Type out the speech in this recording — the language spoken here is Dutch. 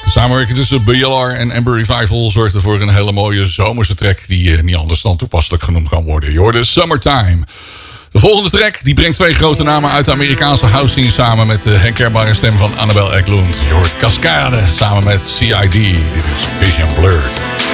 De samenwerking tussen BLR en Amber Revival zorgde voor een hele mooie zomerse track die niet anders dan toepasselijk genoemd kan worden. Je hoorde Summertime. De volgende track die brengt twee grote namen uit de Amerikaanse house scene samen met de herkenbare stem van Annabel Eklund. Je hoort Cascade samen met CID. Dit is Vision Blurred.